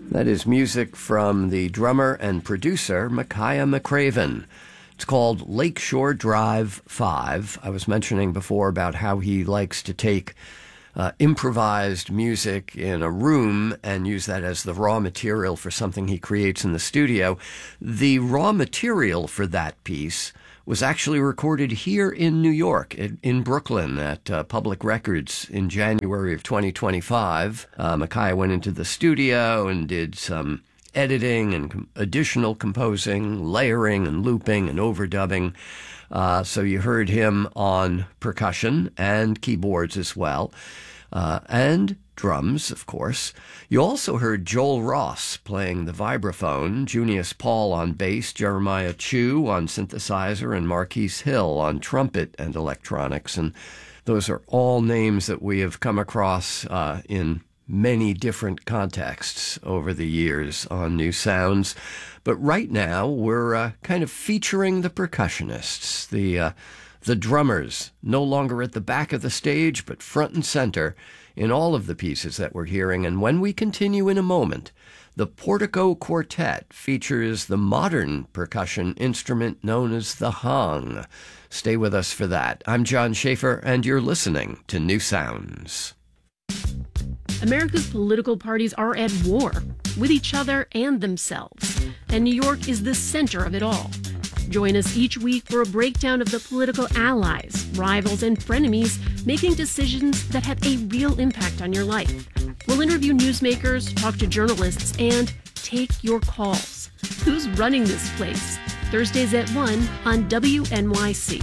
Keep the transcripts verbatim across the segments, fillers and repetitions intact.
That is music from the drummer and producer, Makaya McCraven. It's called Lakeshore Drive five. I was mentioning before about how he likes to take uh, improvised music in a room and use that as the raw material for something he creates in the studio. The raw material for that piece was actually recorded here in New York, in, in Brooklyn, at uh, Public Records in January of twenty twenty-five. Uh, Makaya went into the studio and did some editing and com- additional composing, layering and looping and overdubbing. Uh, so you heard him on percussion and keyboards as well, uh, and drums, of course. You also heard Joel Ross playing the vibraphone, Junius Paul on bass, Jeremiah Chu on synthesizer, and Marquise Hill on trumpet and electronics. And those are all names that we have come across uh, in many different contexts over the years on New Sounds. But right now, we're uh, kind of featuring the percussionists, the uh, the drummers, no longer at the back of the stage, but front and center in all of the pieces that we're hearing. And when we continue in a moment, the Portico Quartet features the modern percussion instrument known as the hung. Stay with us for that. I'm John Schaefer, and you're listening to New Sounds. America's political parties are at war with each other and themselves, and New York is the center of it all. Join us each week for a breakdown of the political allies, rivals, and frenemies making decisions that have a real impact on your life. We'll interview newsmakers, talk to journalists, and take your calls. Who's running this place? Thursdays at one on W N Y C.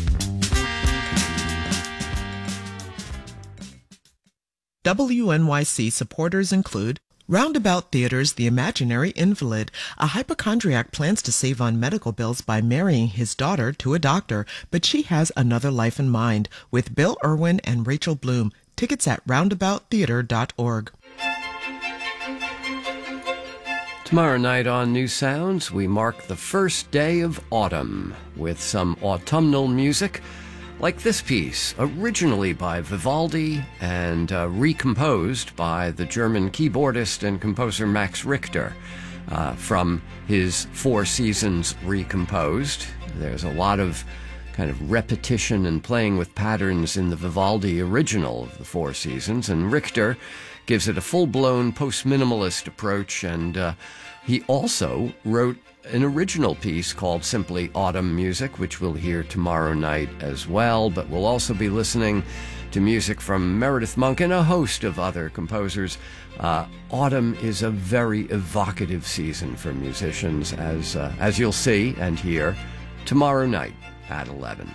W N Y C supporters include Roundabout Theater's The Imaginary Invalid. A hypochondriac plans to save on medical bills by marrying his daughter to a doctor, but she has another life in mind, with Bill Irwin and Rachel Bloom. Tickets at roundabout theater dot org. Tomorrow night on New Sounds, we mark the first day of autumn with some autumnal music, like this piece, originally by Vivaldi and uh, recomposed by the German keyboardist and composer Max Richter uh, from his Four Seasons Recomposed. There's a lot of kind of repetition and playing with patterns in the Vivaldi original of the Four Seasons, and Richter gives it a full-blown post-minimalist approach, and uh, he also wrote an original piece called simply Autumn Music, which we'll hear tomorrow night as well, but we'll also be listening to music from Meredith Monk and a host of other composers. Uh, autumn is a very evocative season for musicians, as, uh, as you'll see and hear tomorrow night at eleven.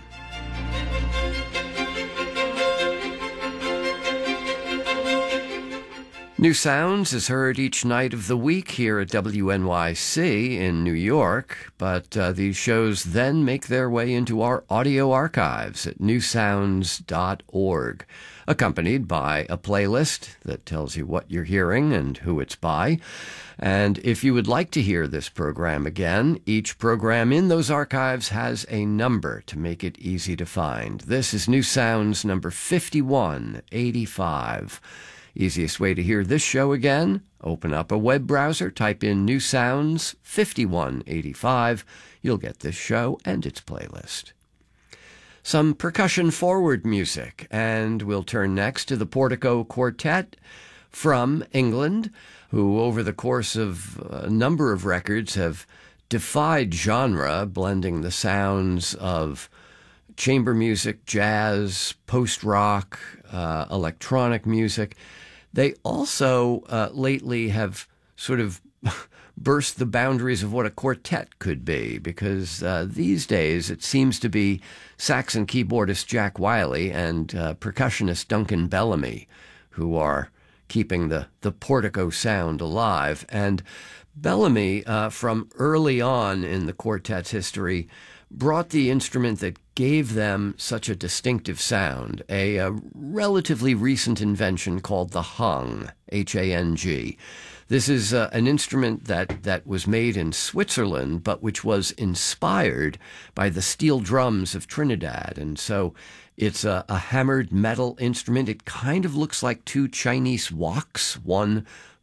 New Sounds is heard each night of the week here at W N Y C in New York, but uh, these shows then make their way into our audio archives at new sounds dot org, accompanied by a playlist that tells you what you're hearing and who it's by. And if you would like to hear this program again, each program in those archives has a number to make it easy to find. This is New Sounds number fifty-one eighty-five. Easiest way to hear this show again, open up a web browser, type in New Sounds fifty-one eighty-five. You'll get this show and its playlist. Some percussion-forward music, and we'll turn next to the Portico Quartet from England, who over the course of a number of records have defied genre, blending the sounds of chamber music, jazz, post-rock, uh, electronic music. They also uh, lately have sort of burst the boundaries of what a quartet could be, because uh, these days it seems to be sax and keyboardist Jack Wiley and uh, percussionist Duncan Bellamy who are keeping the, the Portico sound alive. And Bellamy, uh, from early on in the quartet's history, brought the instrument that gave them such a distinctive sound, a, a relatively recent invention called the hung, H A N G. This is uh, an instrument that, that was made in Switzerland, but which was inspired by the steel drums of Trinidad. And so it's a, a hammered metal instrument. It kind of looks like two Chinese woks, one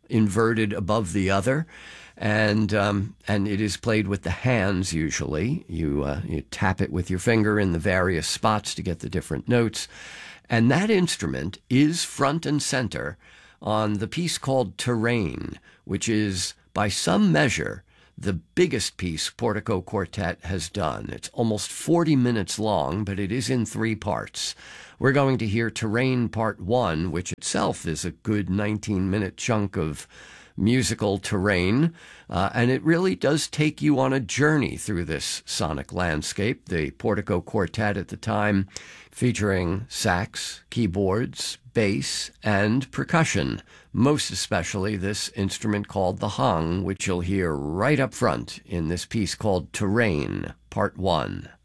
inverted above the other. And um, and it is played with the hands usually. You uh, you tap it with your finger in the various spots to get the different notes. And that instrument is front and center on the piece called Terrain, which is, by some measure, the biggest piece Portico Quartet has done. It's almost forty minutes long, but it is in three parts. We're going to hear Terrain Part one, which itself is a good nineteen-minute chunk of musical terrain, uh, and it really does take you on a journey through this sonic landscape. The Portico Quartet at the time featuring sax, keyboards, bass, and percussion, most especially this instrument called the hung, which you'll hear right up front in this piece called Terrain, Part one.